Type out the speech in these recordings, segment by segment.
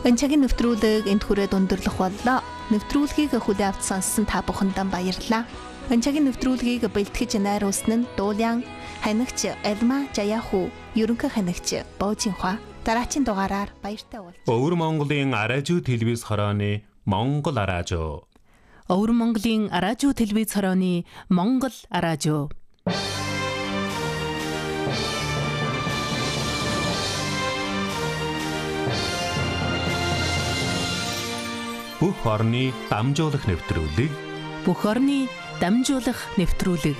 Өнчагийн нэвтрүүлэг энд хүрээд өндөрлөх боллоо. Нэвтрүүлгийг хүлээн авч сонссон та бүхэндээ баярлалаа. Өнчагийн нэвтрүүлгийг бэлтгэж найруулсан нь Дуулиан, ханигч Элма Жаяху, ерөнхий ханигч Боожинхва. Дараагийн дугаараар баяртай уулзъя. Өвөр Монголын Аражуу телевиз хорооны Монгол Аражуу. Өвөр Монголын Аражуу телевиз хорооны Монгол Аражуу. Бүх орны дамжуулах нэвтрүүлэг. Бүх орны дамжуулах нэвтрүүлэг.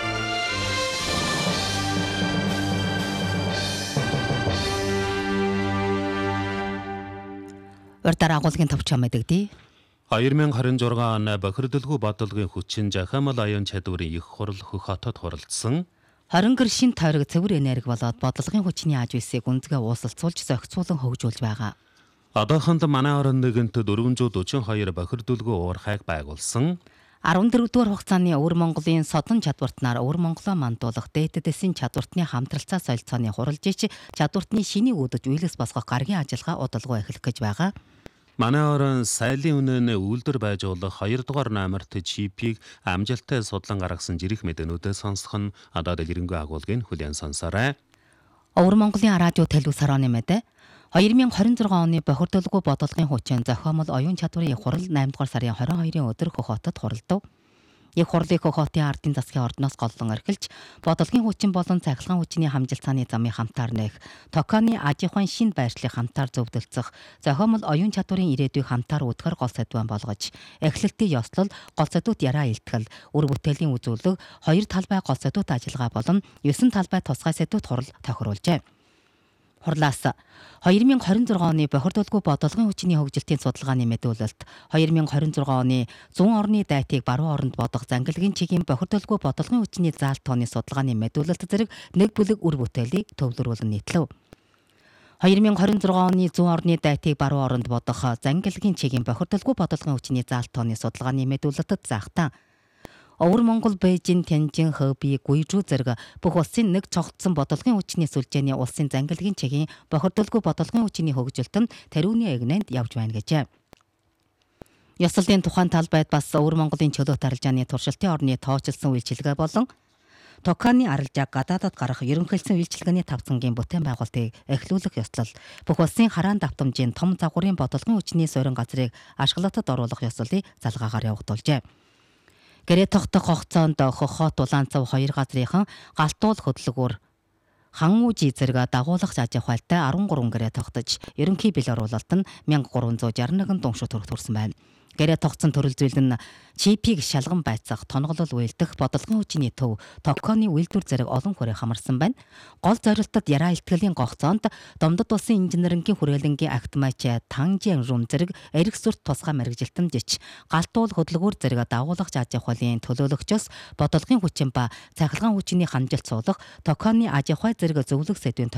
Урьдаар агуулгын товчоо мэдэгдээ. 2026 он бохирдолгүй бодлогын хүчин жахамал аюун чадварын их хурал хөх хотод хуралдсан. 20 гэр шин тойрог цэвэр энерги болоод бодлогын хүчний аж үйлсийг үндэгээ уусалцуулж зохицуулан хөгжүүлж байгаа. Одоохонд манай орон нэгэнт 442 бохирдолгүй уурхайг байгуулсан. 14 дугаар хугацааны Өвөр Монголын содон чадвартнаар Өвөр Монголоо мандуулах дээдэдэсийн чадвартны хамтралцаа солилцооны хуралжич чадвартны шиний үүдэж үйлс босгох гаргийн ажиллагаа удалгүй эхлэх гэж байгаа. Манай орон сайлын үнэн үйлдвэр байжуулах 2 дугаар номерт чипийг амжилттай судлан гаргасан жирэх мэдээнүүдээ сонсох нь одоо дэлгэрэнгүй агуулгын хүлээн сонсоорой. Өвөр Монголын Аражуу телевиз хорооны мэдээ 2026 оны бохирдолгүй бодлогын хүчин зохиомол оюун чадварын их хурал 8 дугаар сарын 22-ын өдөр Хөх хотод хуралдав. Их хурлыг Хөх хотын ардын засгийн ордноос голлон орхилж бодлогын хүчин болон цахилгаан хүчний хамжилтааны замын хамтаар нэх Токионы аж ахуйн шин байршлыг хамтаар зөвлөлцөх зохиомол оюун чадварын ирээдүйг хамтаар үүдгэр гол сэдвэн болгож эхлэлтийн ёслол гол сэдвүүд яраа илтгэл үр бүтээлийн үзүүлэг 2 талбай гол сэдвүүд ажиллагаа болон 9 талбай тусгай сэдвүүд хурал тохируулжээ. Хурлаас 2026 оны бохирдолгүй бодлогын хүчний хөгжилтийн судалгааны мэдүүлэлт 2026 оны 100 орны дайтыг баруун оронд бодох зангилгийн чигийн бохирдолгүй бодлогын хүчний заалт тооны судалгааны мэдүүлэлт зэрэг нэг бүлэг үр бүтээлийг төвлөрүүлэн нийтлэв. 2026 оны 100 орны дайтыг баруун оронд бодох зангилгийн чигийн бохирдолгүй бодлогын хүчний заалт тооны судалгааны мэдүүлэлтэд заахтаа Өвөр Монгол, Бээжин, Тянжин, Хэби, Гуйжүү зэрэг бүх улсын нэг цогцсон бодлогын хүчний сүлжээний улсын зангилгийн чигийн бохирдолгүй бодлогын хүчний хөгжилт нь тариуны эгнэнд явж байна гэжээ. Ёслолын тухайн талбайд бас Өвөр Монголын чөлөөт арилжааны туршилтын орны тоочилсон үйлчилгээ болон Токионы арилжааг гадаадад гарах ерөнхийлсөн үйлчилгээний тавцангийн бүтээн байгуулалтыг эхлүүлэх ёслол бүх улсын хараан давтамжийн том загварын бодлогын хүчний суурин газрыг ашиглалтад оруулах ёслолыг залгаагаар явагдуулжээ. Гэрээ тогтох хугацаанд Хөх хот Улаанцав 2 газрынхан галтуул хөдөлгөөр хан үжи зэрэг дагуулгах аж ахуйтай 13 гэрээ тогтож ерөнхий бэлэг оруулалт нь 1361 дуншуу төгрөг төрсөн байна. Гэрээ тогтсон төрөл зүйл нь чипийг шалган байцах, тонголол үйлдэх, бодлогын хүчний төв, Токионы үйлдвэр зэрэг олон хүрээ хамарсан байна. Гол зорилтод яраа илтгэлийн гогцоонд Домдод улсын инженерингийн хүрээлэнгийн агтмайч Танжин рум зэрэг эрх сүрт тусгай мэрэгжилтэн жич, галтуул хөдөлгүүр зэрэг дагуулгах аж ахуйн төлөөлөгчөөс бодлогын хүчин ба цахилгаан хүчний хамжилт суулгах, Токионы аж ахуй зэрэг зөвлөх сэдвийн